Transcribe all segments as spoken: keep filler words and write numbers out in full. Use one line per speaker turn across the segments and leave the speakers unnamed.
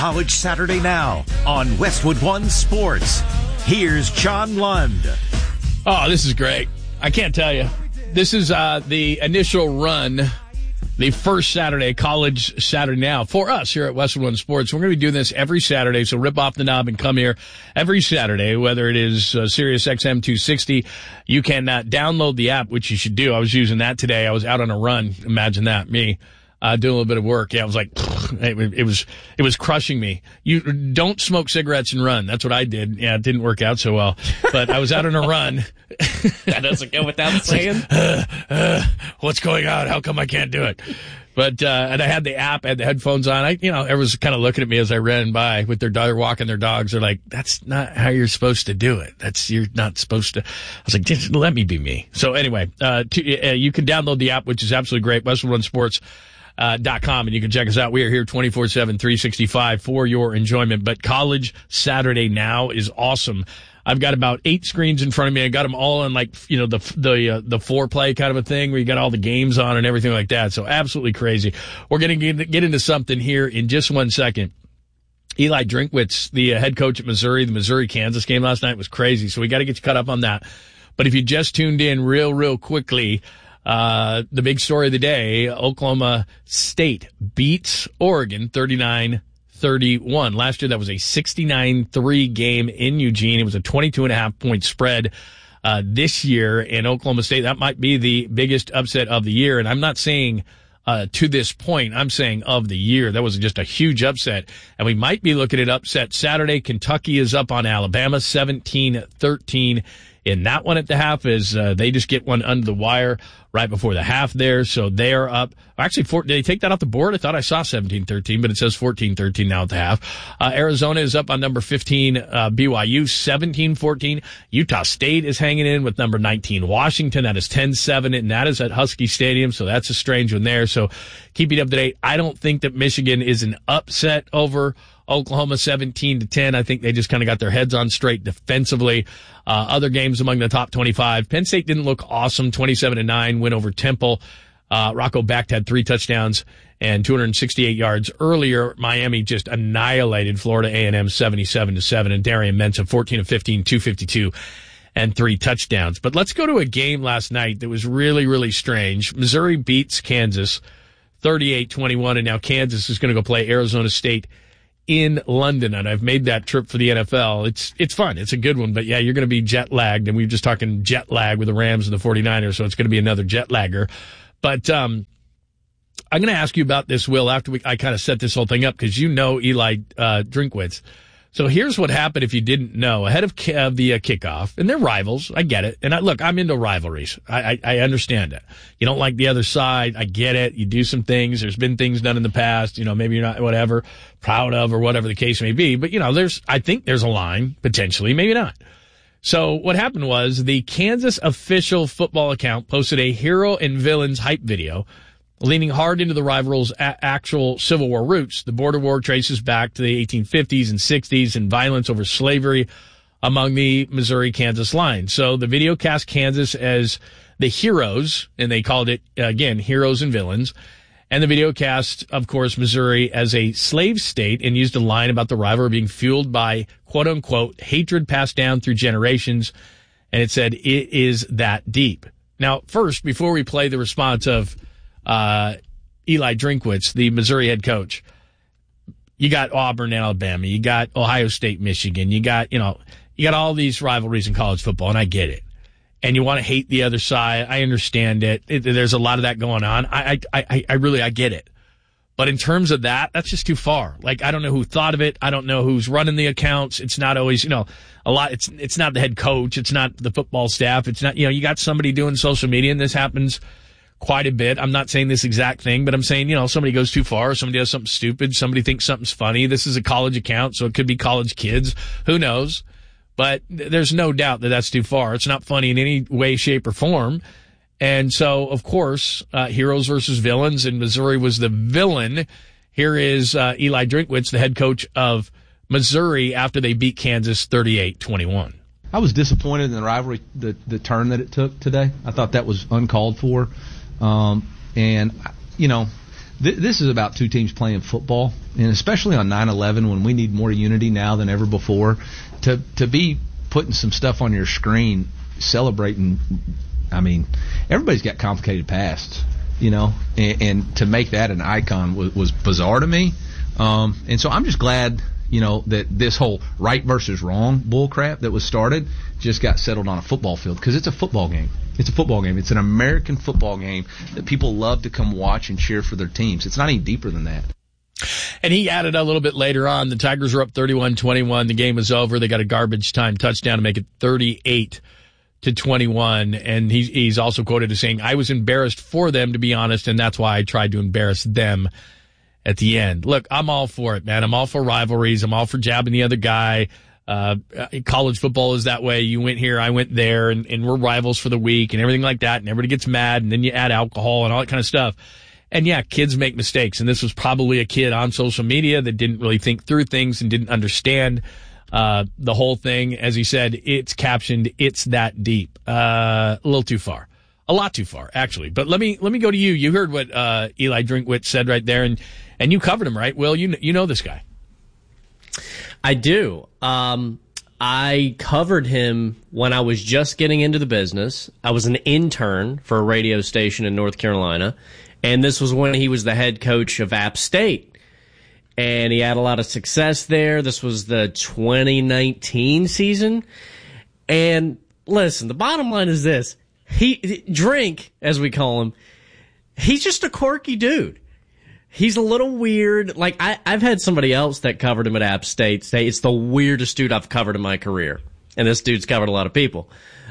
College Saturday Now on Westwood One Sports. Here's John Lund.
Oh, this is great. I can't tell you. This is uh, the initial run, the first Saturday, College Saturday Now, for us here at Westwood One Sports. We're going to be doing this every Saturday, so rip off the knob and come here every Saturday, whether it is uh, Sirius X M two sixty. You can uh, download the app, which you should do. I was using that today. I was out on a run. Imagine that, me. Uh, doing a little bit of work. Yeah, I was like, it, it was, it was crushing me. You don't smoke cigarettes and run. That's what I did. Yeah, it didn't work out so well, but I was out on a run.
That doesn't go without saying.
Like, uh, uh, what's going on? How come I can't do it? But, uh, and I had the app, I had the headphones on. I, you know, everyone was kind of looking at me as I ran by with their dog, walking their dogs. They're like, that's not how you're supposed to do it. That's, you're not supposed to. I was like, just let me be me. So anyway, uh, to, uh you can download the app, which is absolutely great. Westwood One Sports. Uh, dot com, and you can check us out. We are here twenty-four seven, three sixty-five for your enjoyment. But College Saturday Now is awesome. I've got about eight screens in front of me. I got them all in, like, you know, the the uh, the foreplay kind of a thing where you got all the games on and everything like that. So absolutely crazy. We're going to get into something here in just one second. Eli Drinkwitz, the uh, head coach at Missouri, the Missouri-Kansas game last night was crazy. So we got to get you caught up on that. But if you just tuned in real, real quickly, Uh, the big story of the day, Oklahoma State beats Oregon thirty-nine thirty-one. Last year, that was a sixty-nine three game in Eugene. It was a twenty-two and a half point spread. Uh, this year in Oklahoma State, that might be the biggest upset of the year. And I'm not saying, uh, to this point, I'm saying of the year. That was just a huge upset. And we might be looking at upset Saturday. Kentucky is up on Alabama seventeen thirteen. In that one at the half is, uh, they just get one under the wire right before the half there. So they are up. Actually, four, did they take that off the board? I thought I saw seventeen thirteen, but it says fourteen thirteen now at the half. Uh, Arizona is up on number fifteen, uh, B Y U seventeen fourteen. Utah State is hanging in with number nineteen, Washington. That is ten seven, and that is at Husky Stadium. So that's a strange one there. So keeping up to date. I don't think that Michigan is an upset over Oklahoma seventeen to ten. I think they just kind of got their heads on straight defensively. Uh, other games among the top twenty-five. Penn State didn't look awesome. twenty-seven to nine win over Temple. Uh, Rocco Becht had three touchdowns and two hundred sixty-eight yards earlier. Miami just annihilated Florida A and M seventy-seven to seven, and Darian Mensah fourteen of fifteen, two fifty-two and three touchdowns. But let's go to a game last night that was really, really strange. Missouri beats Kansas thirty-eight twenty-one, and now Kansas is going to go play Arizona State in London, and I've made that trip for the N F L. It's it's fun. It's a good one, but yeah, you're going to be jet lagged, and we were just talking jet lag with the Rams and the forty-niners, so it's going to be another jet lagger. But um, I'm going to ask you about this, Will, after we, I kind of set this whole thing up, because you know Eli uh, Drinkwitz. So here's what happened if you didn't know. Ahead of uh, the uh, kickoff, and they're rivals, I get it. And I, look, I'm into rivalries. I, I, I understand it. You don't like the other side, I get it. You do some things. There's been things done in the past, you know, maybe you're not, whatever, proud of or whatever the case may be. But, you know, there's, I think there's a line, potentially, maybe not. So what happened was the Kansas official football account posted a hero and villains hype video leaning hard into the rival's a- actual Civil War roots. The border war traces back to the eighteen fifties and sixties and violence over slavery among the Missouri-Kansas line. So the video cast Kansas as the heroes, and they called it, again, heroes and villains. And the video cast, of course, Missouri as a slave state and used a line about the rivalry being fueled by, quote-unquote, hatred passed down through generations. And it said, it is that deep. Now, first, before we play the response of Uh, Eli Drinkwitz, the Missouri head coach, you got Auburn, Alabama, you got Ohio State, Michigan, you got, you know, you got all these rivalries in college football, and I get it. And you want to hate the other side. I understand it. it there's a lot of that going on. I, I, I, I really, I get it. But in terms of that, that's just too far. Like, I don't know who thought of it. I don't know who's running the accounts. It's not always, you know, a lot. It's, it's not the head coach. It's not the football staff. It's not, you know, you got somebody doing social media, and this happens quite a bit. I'm not saying this exact thing, but I'm saying, you know, somebody goes too far, somebody does something stupid, somebody thinks something's funny. This is a college account, so it could be college kids. Who knows? But th- there's no doubt that that's too far. It's not funny in any way, shape, or form. And so, of course, uh, heroes versus villains, and Missouri was the villain. Here is uh, Eli Drinkwitz, the head coach of Missouri, after they beat Kansas thirty-eight twenty-one.
I was disappointed in the rivalry, the, the turn that it took today. I thought that was uncalled for. Um, and, you know, th- this is about two teams playing football, and especially on nine eleven when we need more unity now than ever before, to to be putting some stuff on your screen, celebrating. I mean, everybody's got complicated pasts, you know, and, and to make that an icon was, was bizarre to me. Um, and so I'm just glad, you know, that this whole right versus wrong bullcrap that was started just got settled on a football field, because it's a football game. It's a football game. It's an American football game that people love to come watch and cheer for their teams. It's not any deeper than that.
And he added a little bit later on, the Tigers were up thirty-one twenty-one. The game was over. They got a garbage time touchdown to make it thirty-eight to twenty-one. And he, he's also quoted as saying, I was embarrassed for them, to be honest, and that's why I tried to embarrass them at the end. Look, I'm all for it, man. I'm all for rivalries. I'm all for jabbing the other guy. Uh, college football is that way. You went here, I went there, and, and we're rivals for the week and everything like that, and everybody gets mad, and then you add alcohol and all that kind of stuff. And yeah, kids make mistakes, and this was probably a kid on social media that didn't really think through things and didn't understand uh the whole thing. As he said, it's captioned, "It's that deep." Uh, a little too far. A lot too far, actually. But let me let me go to you. You heard what uh Eli Drinkwitz said right there, and, and you covered him, right? Will, you you know this guy.
I do. Um, I covered him when I was just getting into the business. I was an intern for a radio station in North Carolina, and this was when he was the head coach of App State. And he had a lot of success there. This was the twenty nineteen season. And listen, the bottom line is this. He, Drink, as we call him, he's just a quirky dude. He's a little weird. Like, I, I've had somebody else that covered him at App State say it's the weirdest dude I've covered in my career. And this dude's covered a lot of people.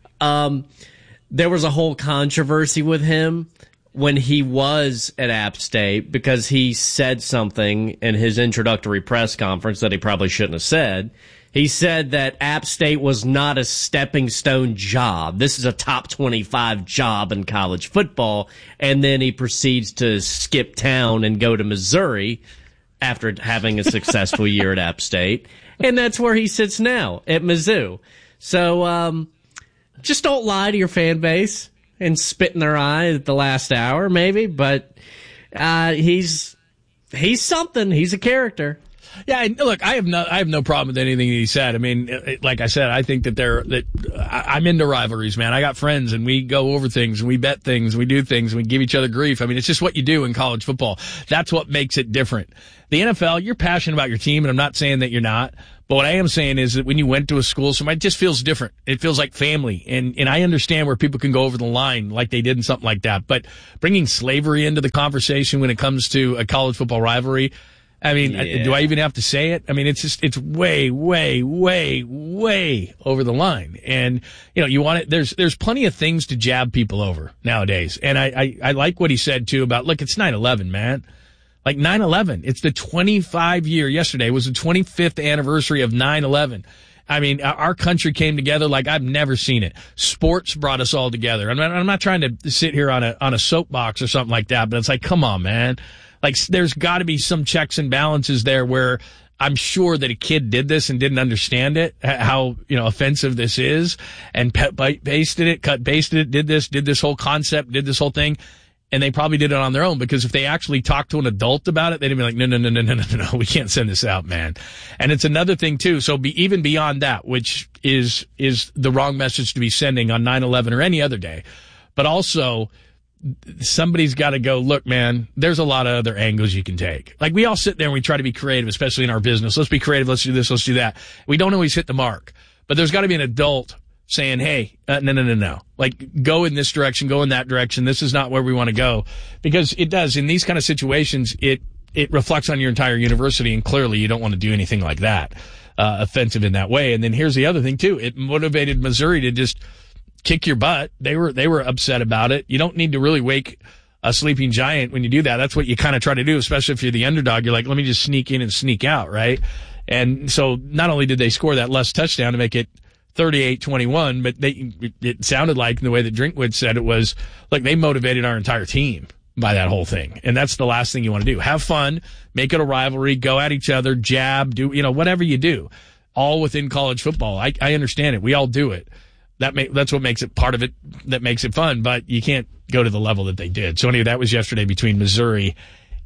Um, there was a whole controversy with him when he was at App State because he said something in his introductory press conference that he probably shouldn't have said. He said that App State was not a stepping stone job. This is a top twenty-five job in college football. And then he proceeds to skip town and go to Missouri after having a successful year at App State. And that's where he sits now, at Mizzou. So um, just don't lie to your fan base and spit in their eye at the last hour, maybe. But uh, he's he's something. He's a character.
Yeah, and look, I have no, I have no problem with anything he said. I mean, it, like I said, I think that they're that I, I'm into rivalries, man. I got friends, and we go over things, and we bet things, and we do things, and we give each other grief. I mean, it's just what you do in college football. That's what makes it different. The N F L, you're passionate about your team, and I'm not saying that you're not. But what I am saying is that when you went to a school, somebody it just feels different. It feels like family, and and I understand where people can go over the line like they did in something like that. But bringing slavery into the conversation when it comes to a college football rivalry. I mean, yeah. Do I even have to say it? I mean, it's just, it's way, way, way, way over the line. And, you know, you want it, there's, there's plenty of things to jab people over nowadays. And I, I, I like what he said too about, look, it's nine eleven, man. Like nine eleven. It's the twenty-five year, yesterday was the twenty-fifth anniversary of nine eleven. I mean, our country came together like I've never seen it. Sports brought us all together. I'm not, I'm not trying to sit here on a, on a soapbox or something like that, but it's like, come on, man. Like, there's got to be some checks and balances there where I'm sure that a kid did this and didn't understand it, how, you know, offensive this is, and pasted it, cut, pasted it, did this, did this whole concept, did this whole thing, and they probably did it on their own, because if they actually talked to an adult about it, they'd be like, no, no, no, no, no, no, no, we can't send this out, man. And it's another thing, too, so be, even beyond that, which is, is the wrong message to be sending on nine eleven or any other day, but also, somebody's got to go, look, man, there's a lot of other angles you can take. Like, we all sit there and we try to be creative, especially in our business. Let's be creative. Let's do this. Let's do that. We don't always hit the mark. But there's got to be an adult saying, hey, uh, no, no, no, no. Like, go in this direction, go in that direction. This is not where we want to go. Because it does. In these kind of situations, it, it reflects on your entire university, and clearly you don't want to do anything like that, uh, offensive in that way. And then here's the other thing, too. It motivated Missouri to just kick your butt. They were, they were upset about it. You don't need to really wake a sleeping giant when you do that. That's what you kind of try to do, especially if you're the underdog. You're like, let me just sneak in and sneak out, right? And so not only did they score that last touchdown to make it thirty-eight twenty-one, but they, it sounded like, in the way that Drinkwitz said it, was like they motivated our entire team by that whole thing. And that's the last thing you want to do. Have fun, make it a rivalry, go at each other, jab, do, you know, whatever you do, all within college football. I, I understand it. We all do it. That make, that's what makes it part of it, that makes it fun, but you can't go to the level that they did. So anyway, that was yesterday between Missouri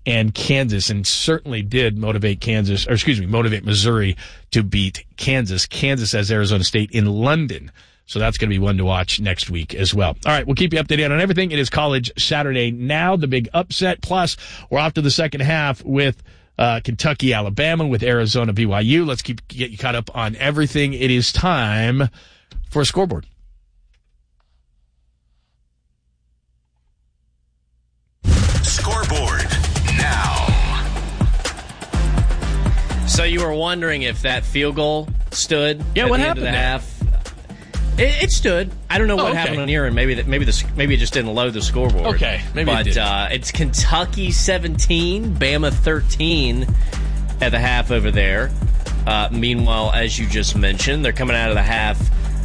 and Kansas, and certainly did motivate Kansas, or excuse me, motivate Missouri to beat Kansas. Kansas has Arizona State in London. So that's going to be one to watch next week as well. All right, we'll keep you updated on everything. It is College Saturday now, the big upset. Plus, we're off to the second half with uh, Kentucky, Alabama, with Arizona, B Y U. Let's keep get you caught up on everything. It is time for a scoreboard.
Scoreboard now.
So you were wondering if that field goal stood
Yeah,
at
what
the end
happened
of the
there?
half. It, it stood. I don't know what
Oh, okay.
happened on your end. Maybe that. Maybe the. Maybe it just didn't load the scoreboard.
Okay, maybe it
but
did.
Uh, it's Kentucky seventeen, Bama thirteen at the half over there. Uh, meanwhile, as you just mentioned, they're coming out of the half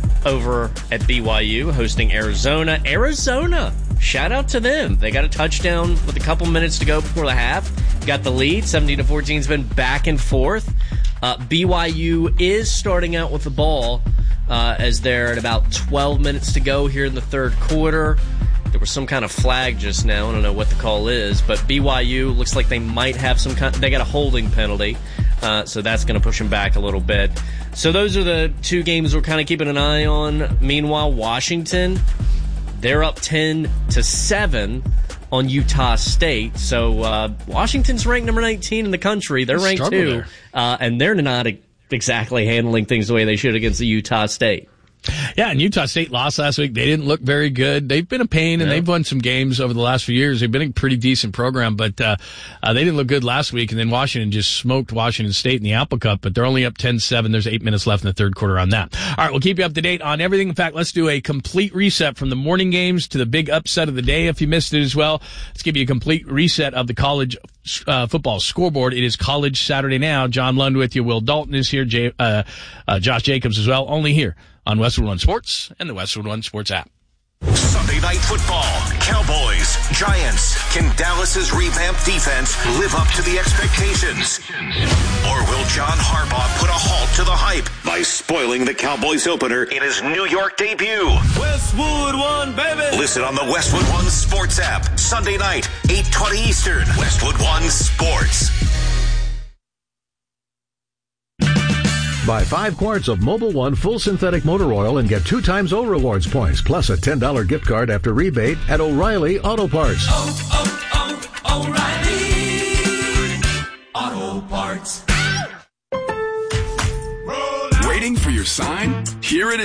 over at B Y U, hosting Arizona. Arizona, shout out to them. They got a touchdown with a couple minutes to go before the half. Got the lead. seventeen to fourteen has been back and forth. Uh, B Y U is starting out with the ball. Uh, as they're at about twelve minutes to go here in the third quarter. There was some kind of flag just now. I don't know what the call is, but B Y U looks like they might have some kind. They got a holding penalty, uh, so that's going to push them back a little bit. So those are the two games we're kind of keeping an eye on. Meanwhile, Washington, they're up ten to seven on Utah State. So uh, Washington's ranked number nineteen in the country. They're
They
ranked
struggle
two,
there.
uh, and they're not exactly handling things the way they should against the Utah State.
Yeah, and Utah State lost last week. They didn't look very good. They've been a pain, and
Yeah.
they've won some games over the last few years. They've been a pretty decent program, but uh, uh, they didn't look good last week. And then Washington just smoked Washington State in the Apple Cup, but they're only up ten seven. There's eight minutes left in the third quarter on that. All right, we'll keep you up to date on everything. In fact, let's do a complete reset from the morning games to the big upset of the day if you missed it as well. Let's give you a complete reset of the college uh, football scoreboard. It is College Saturday now. John Lund with you. Will Dalton is here. Jay, uh, uh, Josh Jacobs as well. Only here on Westwood One Sports and the Westwood One Sports app.
Sunday Night Football. Cowboys, Giants. Can Dallas's revamped defense live up to the expectations? Or will John Harbaugh put a halt to the hype by spoiling the Cowboys opener in his New York debut?
Westwood One, baby!
Listen on the Westwood One Sports app. Sunday night, eight twenty Eastern. Westwood One Sports.
Buy five quarts of Mobil One full synthetic motor oil and get two times O Rewards points, plus a ten dollars gift card after rebate at O'Reilly Auto Parts.
Oh, oh, oh, O'Reilly Auto Parts.
Waiting for your sign? Here it is.